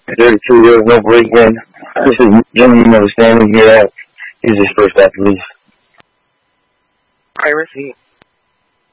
32 years, no break-in. This is Jimmy, standing here. He's his first athlete. Piracy.